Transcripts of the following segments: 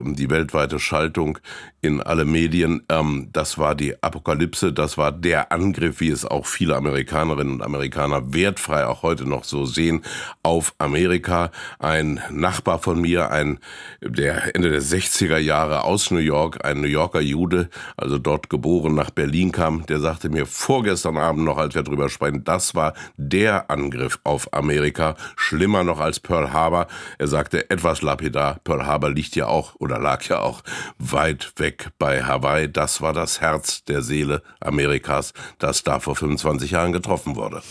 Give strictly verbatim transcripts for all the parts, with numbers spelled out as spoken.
die weltweite Schaltung in alle Medien. Ähm, das war die Apokalypse, das war der Angriff, wie es auch viele Amerikanerinnen und Amerikaner wertfrei auch heute noch so sehen, auf Amerika. Ein Nachbar von mir, ein der Ende der sechziger Jahre aus New York, ein New Yorker Jude, also dort geboren, nach Berlin kam, der sagte mir vorgestern Abend noch, als wir drüber sprechen, das war der Angriff auf Amerika, schlimmer noch als Pearl Harbor. Er sagte etwas lapidar, Pearl Harbor liegt ja auch oder lag ja auch weit weg bei Hawaii. Das war das Herz der Seele Amerikas, das da vor fünfundzwanzig Jahren getroffen wurde.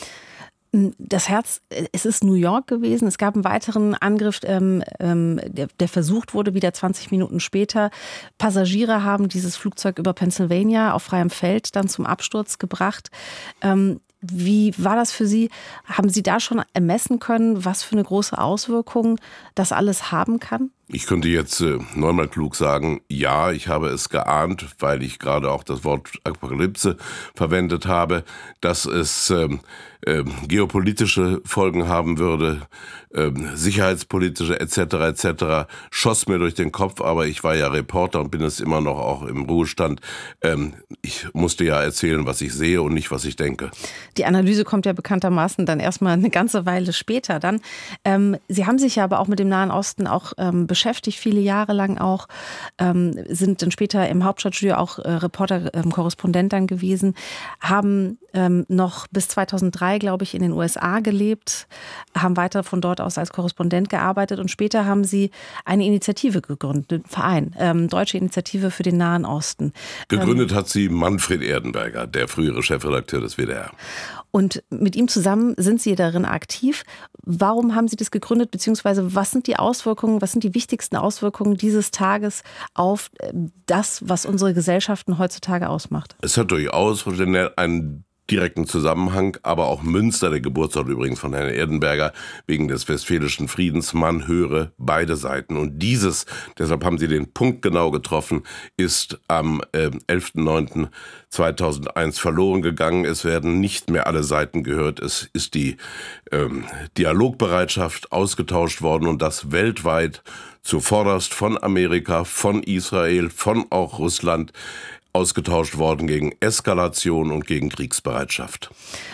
Das Herz, es ist New York gewesen. Es gab einen weiteren Angriff, ähm, ähm, der, der versucht wurde, wieder zwanzig Minuten später. Passagiere haben dieses Flugzeug über Pennsylvania auf freiem Feld dann zum Absturz gebracht. Ähm, Wie war das für Sie? Haben Sie da schon ermessen können, was für eine große Auswirkung das alles haben kann? Ich könnte jetzt äh, neunmal klug sagen, ja, ich habe es geahnt, weil ich gerade auch das Wort Apokalypse verwendet habe, dass es ähm, äh, geopolitische Folgen haben würde, äh, sicherheitspolitische et cetera et cetera. Schoss mir durch den Kopf, aber ich war ja Reporter und bin es immer noch auch im Ruhestand. Ähm, ich musste ja erzählen, was ich sehe und nicht, was ich denke. Die Analyse kommt ja bekanntermaßen dann erstmal eine ganze Weile später dann. Ähm, Sie haben sich ja aber auch mit dem Nahen Osten auch ähm, beschäftigt, viele Jahre lang auch, ähm, sind dann später im Hauptstadtstudio auch äh, Reporter, ähm, Korrespondent dann gewesen, haben ähm, noch bis zweitausenddrei, glaube ich, in den U S A gelebt, haben weiter von dort aus als Korrespondent gearbeitet und später haben Sie eine Initiative gegründet, einen Verein, ähm, Deutsche Initiative für den Nahen Osten. Gegründet ähm, hat sie Manfred Erdenberger, der frühere Chefredakteur des W D R. Und mit ihm zusammen sind Sie darin aktiv. Warum haben Sie das gegründet, beziehungsweise was sind die Auswirkungen, was sind die wichtigsten Auswirkungen dieses Tages auf das, was unsere Gesellschaften heutzutage ausmacht? Es hat durchaus einen direkten Zusammenhang, aber auch Münster, der Geburtsort übrigens von Herrn Erdenberger, wegen des Westfälischen Friedens, man höre beide Seiten. Und dieses, deshalb haben Sie den Punkt genau getroffen, ist am äh, elften neunten zweitausendeins verloren gegangen. Es werden nicht mehr alle Seiten gehört. Es ist die ähm, Dialogbereitschaft ausgetauscht worden und das weltweit zuvorderst von Amerika, von Israel, von auch Russland ausgetauscht worden gegen Eskalation und gegen Kriegsbereitschaft.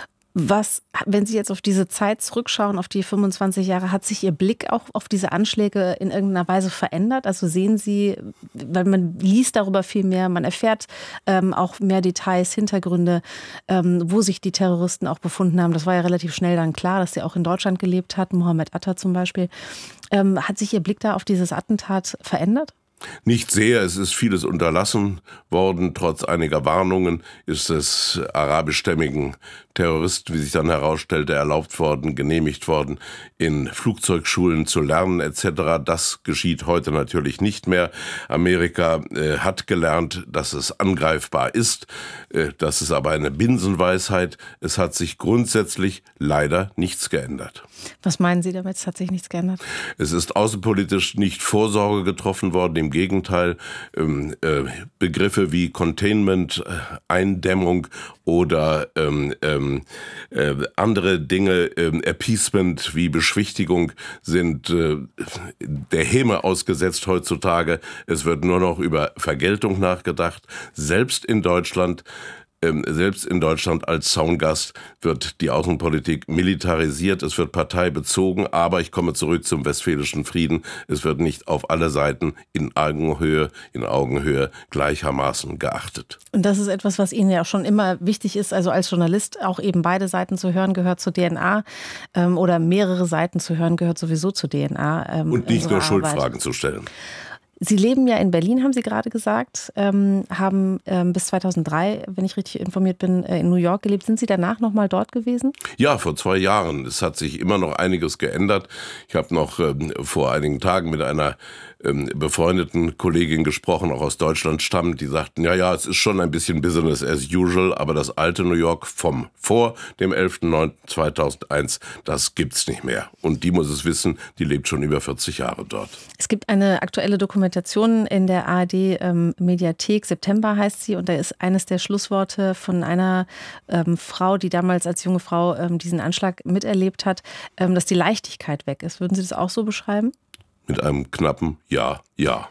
Was, wenn Sie jetzt auf diese Zeit zurückschauen, auf die fünfundzwanzig Jahre, hat sich Ihr Blick auch auf diese Anschläge in irgendeiner Weise verändert? Also sehen Sie, weil man liest darüber viel mehr, man erfährt ähm, auch mehr Details, Hintergründe, ähm, wo sich die Terroristen auch befunden haben. Das war ja relativ schnell dann klar, dass sie auch in Deutschland gelebt hatten, Mohammed Atta zum Beispiel. Ähm, hat sich Ihr Blick da auf dieses Attentat verändert? Nicht sehr, es ist vieles unterlassen worden. Trotz einiger Warnungen ist es arabischstämmigen Terroristen, wie sich dann herausstellte, erlaubt worden, genehmigt worden, in Flugzeugschulen zu lernen et cetera. Das geschieht heute natürlich nicht mehr. Amerika äh, hat gelernt, dass es angreifbar ist. Äh, das ist aber eine Binsenweisheit. Es hat sich grundsätzlich leider nichts geändert. Was meinen Sie damit? Es hat sich nichts geändert? Es ist außenpolitisch nicht Vorsorge getroffen worden. Im Gegenteil, ähm, äh, Begriffe wie Containment, äh, Eindämmung oder ähm, ähm, äh, andere Dinge, äh, Appeasement wie Beschwichtigung sind äh, der Häme ausgesetzt heutzutage. Es wird nur noch über Vergeltung nachgedacht. Selbst in Deutschland Ähm, selbst in Deutschland als Zaungast wird die Außenpolitik militarisiert, es wird parteibezogen, aber ich komme zurück zum Westfälischen Frieden, es wird nicht auf alle Seiten in Augenhöhe, in Augenhöhe gleichermaßen geachtet. Und das ist etwas, was Ihnen ja auch schon immer wichtig ist, also als Journalist auch eben beide Seiten zu hören, gehört zur D N A ähm, oder mehrere Seiten zu hören, gehört sowieso zur D N A. Ähm, Und nicht nur Arbeit. Schuldfragen zu stellen. Sie leben ja in Berlin, haben Sie gerade gesagt, ähm, haben ähm, bis zweitausenddrei, wenn ich richtig informiert bin, äh, in New York gelebt. Sind Sie danach noch mal dort gewesen? Ja, vor zwei Jahren. Es hat sich immer noch einiges geändert. Ich habe noch ähm, vor einigen Tagen mit einer ähm, befreundeten Kollegin gesprochen, auch aus Deutschland stammend, die sagten, ja, ja, es ist schon ein bisschen Business as usual, aber das alte New York vom vor dem elften neunten zweitausendeins, das gibt's nicht mehr. Und die muss es wissen, die lebt schon über vierzig Jahre dort. Es gibt eine aktuelle Dokumentation in der A R D ähm, Mediathek, September heißt sie, und da ist eines der Schlussworte von einer ähm, Frau, die damals als junge Frau ähm, diesen Anschlag miterlebt hat, ähm, dass die Leichtigkeit weg ist. Würden Sie das auch so beschreiben? Mit einem knappen Ja, ja.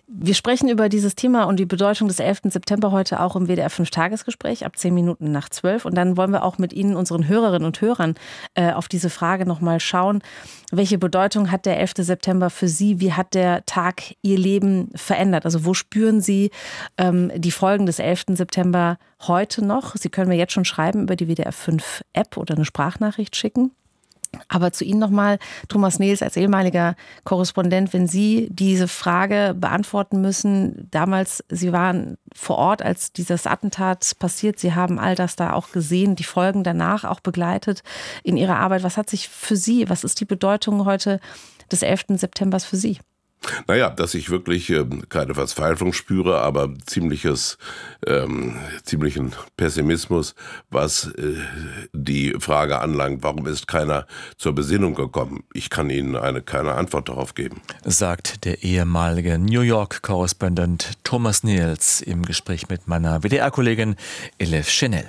Wir sprechen über dieses Thema und die Bedeutung des elften September heute auch im W D R fünf Tagesgespräch ab zehn Minuten nach zwölf. Und dann wollen wir auch mit Ihnen, unseren Hörerinnen und Hörern, äh, auf diese Frage nochmal schauen. Welche Bedeutung hat der elfte September für Sie? Wie hat der Tag Ihr Leben verändert? Also wo spüren Sie ähm, die Folgen des elften September heute noch? Sie können mir jetzt schon schreiben über die W D R fünf App oder eine Sprachnachricht schicken. Aber zu Ihnen nochmal, Thomas Nehls, als ehemaliger Korrespondent, wenn Sie diese Frage beantworten müssen, damals, Sie waren vor Ort, als dieses Attentat passiert, Sie haben all das da auch gesehen, die Folgen danach auch begleitet in Ihrer Arbeit. Was hat sich für Sie, was ist die Bedeutung heute des elften Septembers für Sie? Naja, dass ich wirklich äh, keine Verzweiflung spüre, aber ziemliches, ähm, ziemlichen Pessimismus, was äh, die Frage anlangt, warum ist keiner zur Besinnung gekommen? Ich kann Ihnen eine, keine Antwort darauf geben. Sagt der ehemalige New York-Korrespondent Thomas Nehls im Gespräch mit meiner W D R-Kollegin Elif Schenel.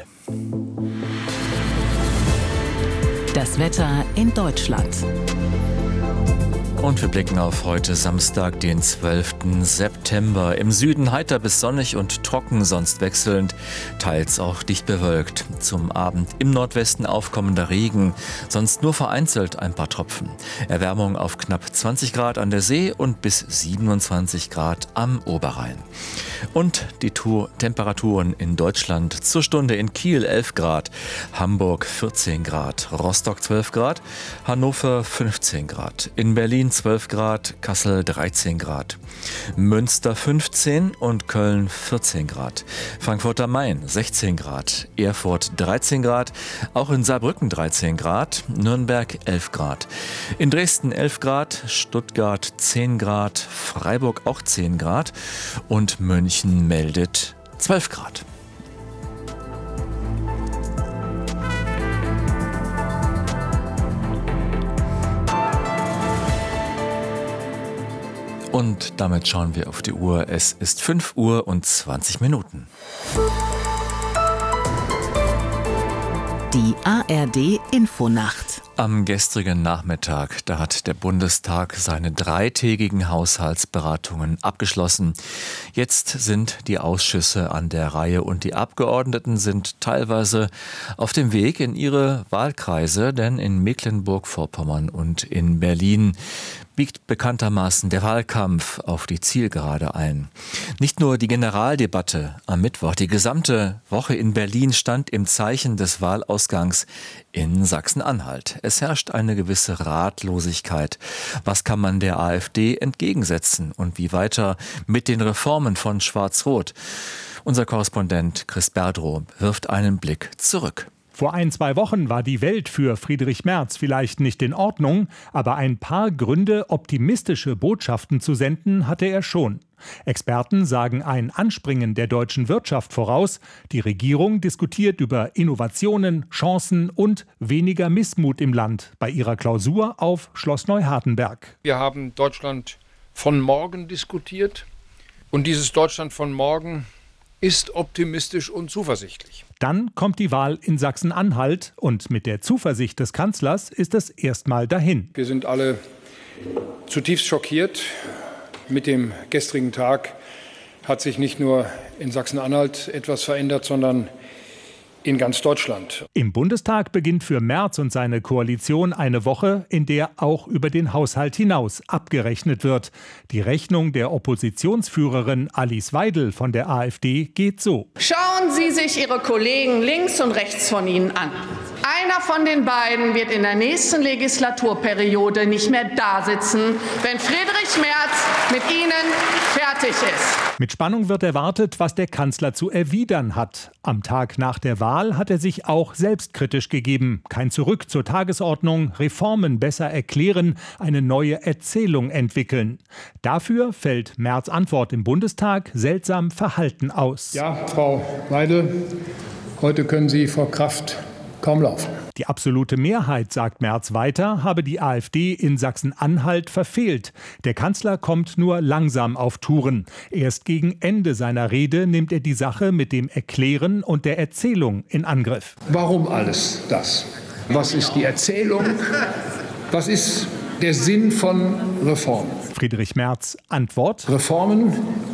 Das Wetter in Deutschland. Und wir blicken auf heute Samstag, den zwölften September. Im Süden heiter bis sonnig und trocken, sonst wechselnd, teils auch dicht bewölkt. Zum Abend im Nordwesten aufkommender Regen, sonst nur vereinzelt ein paar Tropfen. Erwärmung auf knapp zwanzig Grad an der See und bis siebenundzwanzig Grad am Oberrhein. Und die Temperaturen in Deutschland zur Stunde: in Kiel elf Grad, Hamburg vierzehn Grad, Rostock zwölf Grad, Hannover fünfzehn Grad, in Berlin zwölf Grad, Kassel dreizehn Grad, Münster fünfzehn und Köln vierzehn Grad, Frankfurt am Main sechzehn Grad, Erfurt dreizehn Grad, auch in Saarbrücken dreizehn Grad, Nürnberg elf Grad, in Dresden elf Grad, Stuttgart zehn Grad, Freiburg auch zehn Grad und München meldet zwölf Grad. Und damit schauen wir auf die Uhr. Es ist fünf Uhr und zwanzig Minuten. Die A R D-Infonacht. Am gestrigen Nachmittag, da hat der Bundestag seine dreitägigen Haushaltsberatungen abgeschlossen. Jetzt sind die Ausschüsse an der Reihe und die Abgeordneten sind teilweise auf dem Weg in ihre Wahlkreise, denn in Mecklenburg-Vorpommern und in Berlin biegt bekanntermaßen der Wahlkampf auf die Zielgerade ein. Nicht nur die Generaldebatte am Mittwoch, die gesamte Woche in Berlin stand im Zeichen des Wahlausgangs in Sachsen-Anhalt. Es herrscht eine gewisse Ratlosigkeit. Was kann man der AfD entgegensetzen und wie weiter mit den Reformen von Schwarz-Rot? Unser Korrespondent Chris Berdrow wirft einen Blick zurück. Vor ein, zwei Wochen war die Welt für Friedrich Merz vielleicht nicht in Ordnung, aber ein paar Gründe, optimistische Botschaften zu senden, hatte er schon. Experten sagen ein Anspringen der deutschen Wirtschaft voraus. Die Regierung diskutiert über Innovationen, Chancen und weniger Missmut im Land bei ihrer Klausur auf Schloss Neuhardenberg. Wir haben Deutschland von morgen diskutiert und dieses Deutschland von morgen ist optimistisch und zuversichtlich. Dann kommt die Wahl in Sachsen-Anhalt und mit der Zuversicht des Kanzlers ist es erstmal dahin. Wir sind alle zutiefst schockiert. Mit dem gestrigen Tag hat sich nicht nur in Sachsen-Anhalt etwas verändert, sondern in ganz Deutschland. Im Bundestag beginnt für Merz und seine Koalition eine Woche, in der auch über den Haushalt hinaus abgerechnet wird. Die Rechnung der Oppositionsführerin Alice Weidel von der AfD geht so. Schauen Sie sich Ihre Kollegen links und rechts von Ihnen an. Einer von den beiden wird in der nächsten Legislaturperiode nicht mehr da sitzen, wenn Friedrich Merz mit Ihnen fertig ist. Mit Spannung wird erwartet, was der Kanzler zu erwidern hat. Am Tag nach der Wahl hat er sich auch selbstkritisch gegeben. Kein Zurück zur Tagesordnung, Reformen besser erklären, eine neue Erzählung entwickeln. Dafür fällt Merz' Antwort im Bundestag seltsam verhalten aus. Ja, Frau Weidel, heute können Sie vor Kraft kaum laufen. Die absolute Mehrheit, sagt Merz weiter, habe die AfD in Sachsen-Anhalt verfehlt. Der Kanzler kommt nur langsam auf Touren. Erst gegen Ende seiner Rede nimmt er die Sache mit dem Erklären und der Erzählung in Angriff. Warum alles das? Was ist die Erzählung? Was ist der Sinn von Reformen? Friedrich Merz Antwort: Reformen